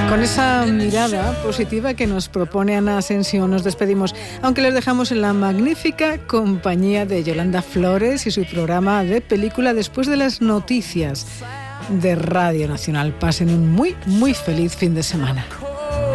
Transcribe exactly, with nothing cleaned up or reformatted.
Con esa mirada positiva que nos propone Ana Asensio, nos despedimos, aunque les dejamos en la magnífica compañía de Yolanda Flores y su programa de película después de las noticias de Radio Nacional. Pasen un muy, muy feliz fin de semana.